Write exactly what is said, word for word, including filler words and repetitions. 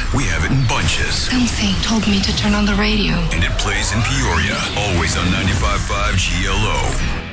we have it in bunches. Something told me to turn on the radio. And it plays in Peoria, always on ninety-five point five G L O.